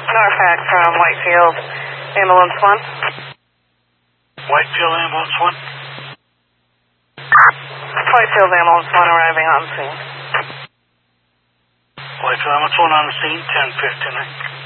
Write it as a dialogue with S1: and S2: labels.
S1: Norfolk from Whitefield, Ambulance 1.
S2: Whitefield Ambulance 1?
S1: Whitefield Ambulance 1 arriving on scene.
S2: Whitefield Ambulance 1 on the scene, 10:59.